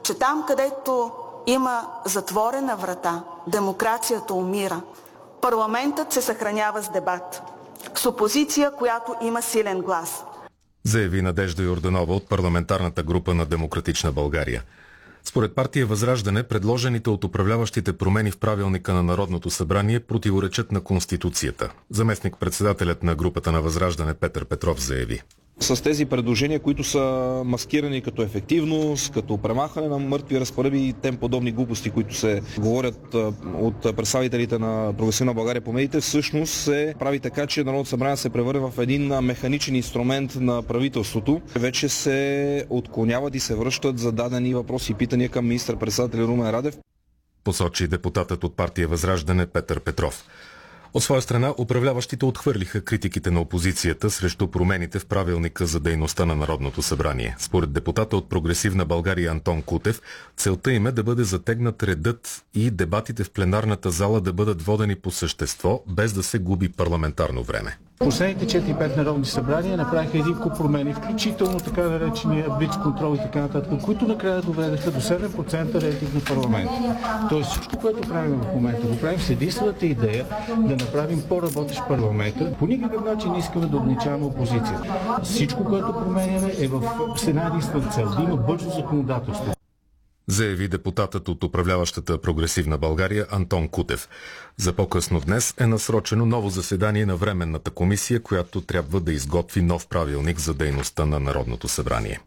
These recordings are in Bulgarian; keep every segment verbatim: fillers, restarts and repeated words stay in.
че там, където има затворена врата, демокрацията умира. Парламентът се съхранява с дебат, с опозиция, която има силен глас. Заяви Надежда Йорданова от парламентарната група на Демократична България. Според партия Възраждане, предложените от управляващите промени в правилника на Народното събрание противоречат на Конституцията. Заместник-председателят на групата на Възраждане Петър Петров заяви: с тези предложения, които са маскирани като ефективност, като премахване на мъртви разпоредби и тем подобни глупости, които се говорят от представителите на Прогресивна България по медиите, всъщност се прави така, че Народното събрание се превърне в един механичен инструмент на правителството. Вече се отклоняват и се връщат зададени въпроси и питания към министър-председателя Румен Радев. Посочи депутатът от партия Възраждане Петър Петров. От своя страна, управляващите отхвърлиха критиките на опозицията срещу промените в правилника за дейността на Народното събрание. Според депутата от Прогресивна България Антон Кутев, целта им е да бъде затегнат редът и дебатите в пленарната зала да бъдат водени по същество, без да се губи парламентарно време. Последните четири-пет народни събрания направиха един куп промени, включително така наречения блиц контрол и така нататък, които накрая доведаха до седем процента рейтинг на парламента. Тоест всичко, което правим в момента, го правим с единствената идея да направим по-работещ парламента. По никакъв начин не искаме да ограничаваме опозицията. Всичко, което променяме, е в една единствена цел, да има бързо законодателство. Заяви депутатът от управляващата Прогресивна България Антон Кутев. За по-късно днес е насрочено ново заседание на Временната комисия, която трябва да изготви нов правилник за дейността на Народното събрание.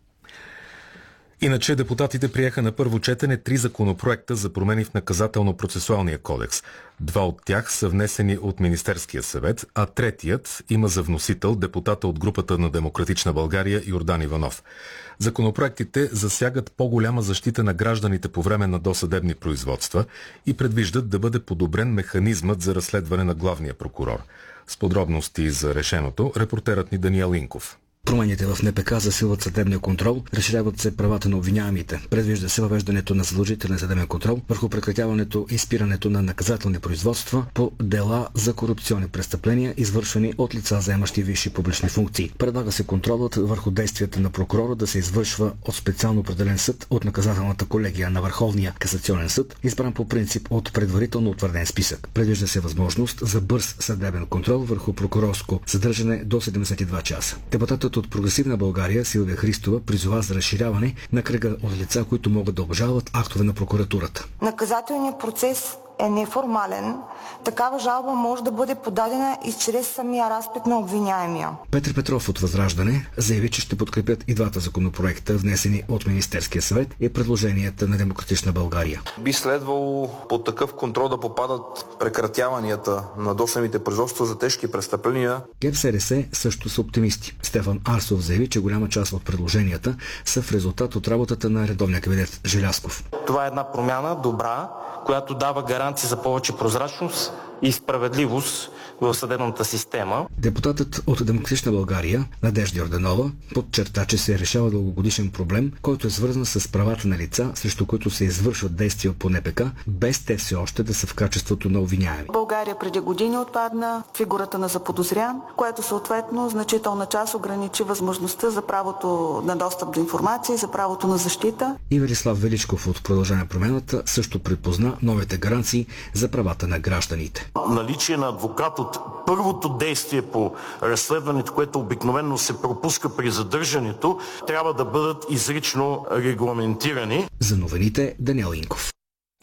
Иначе депутатите приеха на първо четене три законопроекта за промени в наказателно-процесуалния кодекс. Два от тях са внесени от Министерския съвет, а третият има за вносител депутата от групата на Демократична България Йордан Иванов. Законопроектите засягат по-голяма защита на гражданите по време на досъдебни производства и предвиждат да бъде подобрен механизмът за разследване на главния прокурор. С подробности за решеното, репортерът ни Даниел Инков. Промените в НПК засилват съдебния контрол, разширяват се правата на обвиняемите. Предвижда се въвеждането на задължителен съдебен контрол върху прекратяването и спирането на наказателни производства по дела за корупционни престъпления, извършвани от лица, заемащи висши публични функции. Предлага се контролът върху действията на прокурора да се извършва от специално определен съд от наказателната колегия на Върховния касационен съд, избран по принцип от предварително утвърден списък. Предвижда се възможност за бърз съдебен контрол върху прокурорско задържане до седемдесет и два часа. Депутатът от Прогресивна България Силвия Христова призова за разширяване на кръга от лица, които могат да обжалват актове на прокуратурата. Наказателният процес е неформален. Такава жалба може да бъде подадена и чрез самия разпит на обвиняемия. Петър Петров от Възраждане заяви, че ще подкрепят и двата законопроекта, внесени от Министерския съвет и предложенията на Демократична България. Би следвало под такъв контрол да попадат прекратяванията на досъдебните производства за тежки престъпления. ГЕРБ-СДС също са оптимисти. Стефан Арсов заяви, че голяма част от предложенията са в резултат от работата на редовния кабинет Желязков. Това е една промяна добра, която дава гаранция за повече прозрачност и справедливост в съдебната система. Депутатът от Демократична България Надежда Йорданова подчерта, че се решава дългогодишен проблем, който е свързан с правата на лица, срещу които се извършват действия по НПК, без те все още да са в качеството на обвиняеми. България преди години отпадна фигурата на заподозрян, което съответно значителна част ограничи възможността за правото на достъп до информация и за правото на защита. И Велислав Величков от Продължаване промяната също припозна новите гаранции за правата на гражданите. Наличие на адвокат от първото действие по разследването, което обикновено се пропуска при задържането, трябва да бъдат изрично регламентирани. За новините Даниел Инков.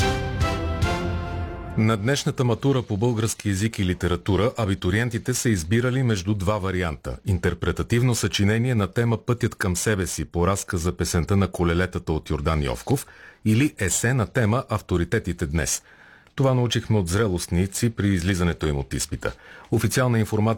На днешната матура по български език и литература абитуриентите са избирали между два варианта. Интерпретативно съчинение на тема "Пътят към себе си" по разказа "Песента на колелетата" от Йордан Йовков или есе на тема "Авторитетите днес". Това научихме от зрелостници при излизането им от изпита. Официална информация